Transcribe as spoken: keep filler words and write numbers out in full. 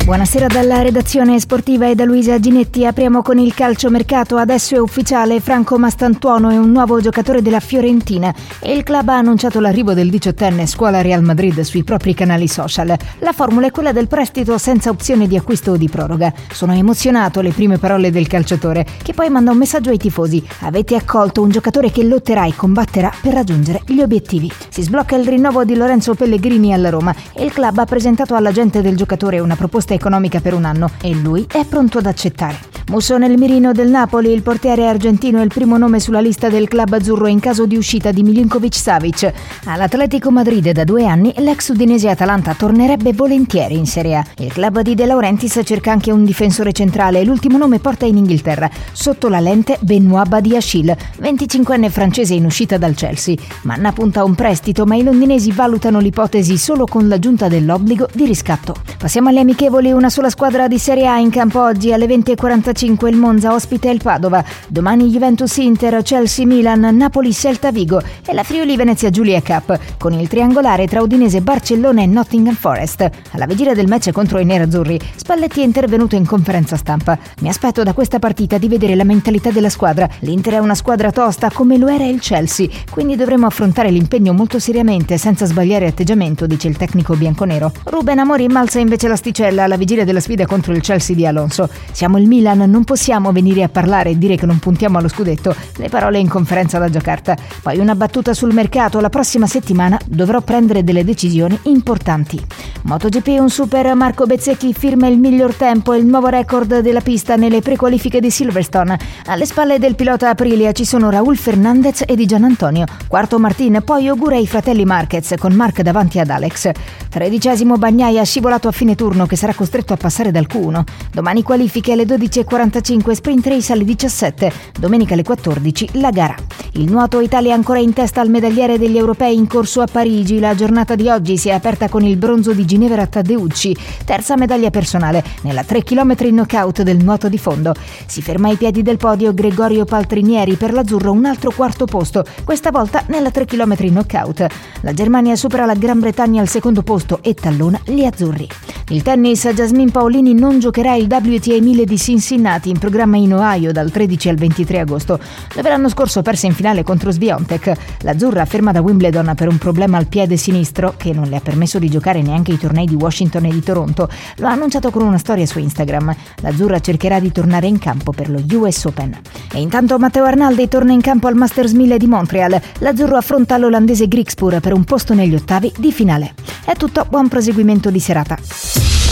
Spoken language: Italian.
Buonasera dalla redazione sportiva e da Luisa Ginetti. Apriamo con il calciomercato. Adesso è ufficiale: Franco Mastantuono è un nuovo giocatore della Fiorentina e il club ha annunciato l'arrivo del diciottenne scuola Real Madrid sui propri canali social. La formula è quella del prestito senza opzione di acquisto o di proroga. Sono emozionato, le prime parole del calciatore, che poi manda un messaggio ai tifosi: avete accolto un giocatore che lotterà e combatterà per raggiungere gli obiettivi. Si sblocca il rinnovo di Lorenzo Pellegrini alla Roma e il club ha presentato all'agente del giocatore una proposta economica per un anno e lui è pronto ad accettare. Musso nel mirino del Napoli. Il portiere argentino è il primo nome sulla lista del club azzurro in caso di uscita di Milinkovic-Savic. All'Atletico Madrid da due anni l'ex udinese Atalanta tornerebbe volentieri in Serie A. Il club di De Laurentiis cerca anche un difensore centrale e l'ultimo nome porta in Inghilterra. Sotto la lente Benoît Badiashile, venticinquenne francese in uscita dal Chelsea. Manna punta a un prestito, ma i londinesi valutano l'ipotesi solo con l'aggiunta dell'obbligo di riscatto. Passiamo alle amichevoli. Una sola squadra di Serie A in campo oggi. Alle venti e quarantacinque il Monza ospita il Padova. Domani Juventus-Inter, Chelsea-Milan, Napoli-Celta-Vigo e la Friuli-Venezia-Giulia Cup, con il triangolare tra Udinese, Barcellona e Nottingham Forest. Alla vigilia del match contro i nerazzurri, Spalletti è intervenuto in conferenza stampa. Mi aspetto da questa partita di vedere la mentalità della squadra. L'Inter è una squadra tosta come lo era il Chelsea, quindi dovremo affrontare l'impegno molto seriamente senza sbagliare atteggiamento, dice il tecnico bianconero. Ruben Amorim alza invece l'asticella alla vigilia della sfida contro il Chelsea di Alonso. Siamo il Milan, non possiamo venire a parlare e dire che non puntiamo allo scudetto. Le parole in conferenza da Giacarta. Poi una battuta sul mercato: la prossima settimana dovrò prendere delle decisioni importanti. MotoGP, un super. Marco Bezzecchi firma il miglior tempo e il nuovo record della pista nelle prequalifiche di Silverstone. Alle spalle del pilota Aprilia ci sono Raúl Fernández e Di Giannantonio. Quarto Martin, poi augura i fratelli Marquez con Marc davanti ad Alex. Tredicesimo Bagnaia, scivolato a fine turno che sarà costretto a passare dal Q uno. Domani qualifiche alle dodici e quarantacinque, sprint race alle diciassette. Domenica alle quattordici la gara. Il nuoto, Italia ancora in testa al medagliere degli europei in corso a Parigi. La giornata di oggi si è aperta con il bronzo di Ginevra Taddeucci, terza medaglia personale nella tre chilometri knockout del nuoto di fondo. Si ferma ai piedi del podio Gregorio Paltrinieri, per l'azzurro un altro quarto posto, questa volta nella tre chilometri knockout. La Germania supera la Gran Bretagna al secondo posto e tallona gli azzurri. Il tennis, Jasmine Paolini non giocherà il W T A mille di Cincinnati, in programma in Ohio dal tredici al ventitré agosto, dove l'anno scorso perse in finale contro Swiatek. L'azzurra, ferma da Wimbledon per un problema al piede sinistro che non le ha permesso di giocare neanche i tornei di Washington e di Toronto, lo ha annunciato con una storia su Instagram. L'azzurra cercherà di tornare in campo per lo U S Open. E intanto Matteo Arnaldi torna in campo al Masters mille di Montreal. L'azzurro affronta l'olandese Griekspoor per un posto negli ottavi di finale. È tutto, buon proseguimento di serata.